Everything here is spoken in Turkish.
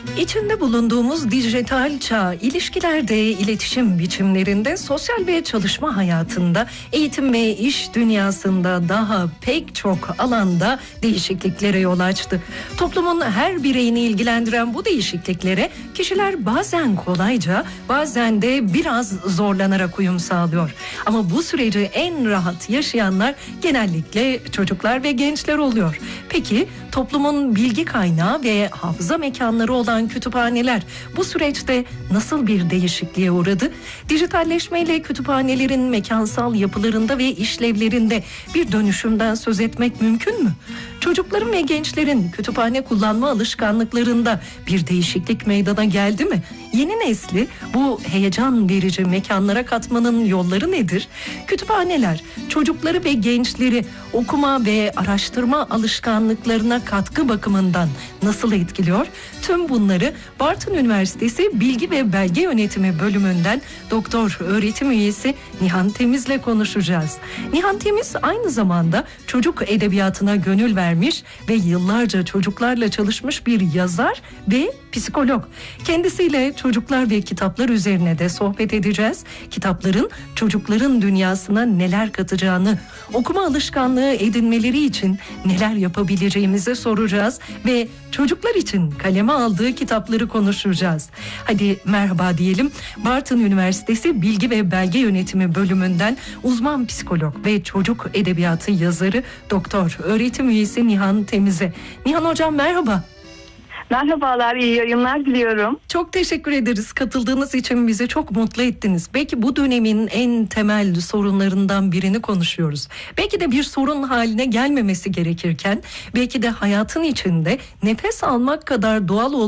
İçinde bulunduğumuz dijital çağ, ilişkilerde, iletişim biçimlerinde, sosyal ve çalışma hayatında, eğitim ve iş dünyasında daha pek çok alanda değişikliklere yol açtı. Toplumun her bireyini ilgilendiren bu değişikliklere kişiler bazen kolayca, bazen de biraz zorlanarak uyum sağlıyor. Ama bu süreci en rahat yaşayanlar genellikle çocuklar ve gençler oluyor. Peki toplumun bilgi kaynağı ve hafıza mekanları olan kütüphaneler bu süreçte nasıl bir değişikliğe uğradı? Dijitalleşmeyle kütüphanelerin mekansal yapılarında ve işlevlerinde bir dönüşümden söz etmek mümkün mü? Çocukların ve gençlerin kütüphane kullanma alışkanlıklarında bir değişiklik meydana geldi mi? Yeni nesli bu heyecan verici mekanlara katmanın yolları nedir? Kütüphaneler çocukları ve gençleri okuma ve araştırma alışkanlıklarına katkı bakımından nasıl etkiliyor? Tüm bunları Bartın Üniversitesi Bilgi ve Belge Yönetimi bölümünden doktor öğretim üyesi Nihan Temiz'le konuşacağız. Nihan Temiz aynı zamanda çocuk edebiyatına gönül vermiş ve yıllarca çocuklarla çalışmış bir yazar ve psikolog. Kendisiyle çocuklar ve kitaplar üzerine de sohbet edeceğiz. Kitapların çocukların dünyasına neler katacağını, okuma alışkanlığı edinmeleri için neler yapabileceğimizi soracağız ve çocuklar için kaleme aldığı kitapları konuşacağız. Hadi merhaba diyelim. Bartın Üniversitesi Bilgi ve Belge Yönetimi bölümünden uzman psikolog ve çocuk edebiyatı yazarı doktor öğretim üyesi Nihan Temiz'e. Nihan hocam merhaba. Merhabalar, iyi yayınlar diliyorum. Çok teşekkür ederiz. Katıldığınız için bizi çok mutlu ettiniz. Belki bu dönemin en temel sorunlarından birini konuşuyoruz. Belki de bir sorun haline gelmemesi gerekirken, belki de hayatın içinde nefes almak kadar doğal